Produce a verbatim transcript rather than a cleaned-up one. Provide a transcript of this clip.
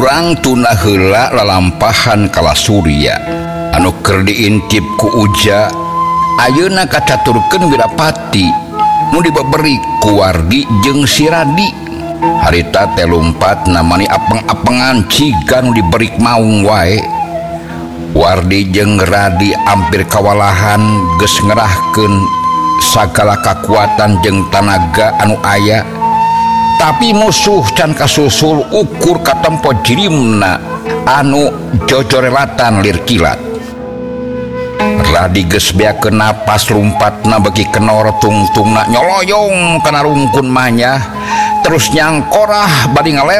urang tuna heula lalampahan kala Surya anu keur diintip ku Uja ayeuna kacaturkeun Wirapati nu dibaberi ku Wardi jeung si Radi. Harita teh lumpat namani apeng-apengan ciga nu diberi maung wae. Wardi jeung Radi ampir kawalahan geus ngerahkeun sagala kakuatan jeung tanaga anu aya, tapi musuh can kasusul ukur katempo jirimna anu jojorelatan lir kilat. Radi geus beakeun napas lumpatna bagi kenor tungtungna nyoloyong kana rungkun manyah terus nyangkorah bari ngale